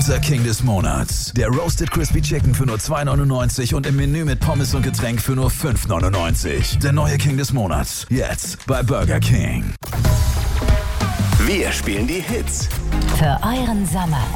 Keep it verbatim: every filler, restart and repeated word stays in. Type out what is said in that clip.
Unser King des Monats. Der Roasted Crispy Chicken für nur zwei neunundneunzig und im Menü mit Pommes und Getränk für nur fünf neunundneunzig. Der neue King des Monats. Jetzt bei Burger King. Wir spielen die Hits für euren Sommer.